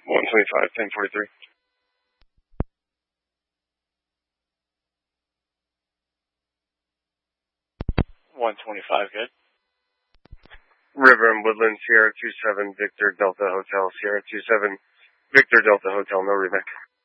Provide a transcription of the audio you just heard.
125, 1043. 125, good. River and Woodland, Sierra 27, Victor Delta Hotel, Sierra 27, Victor Delta Hotel, no remake.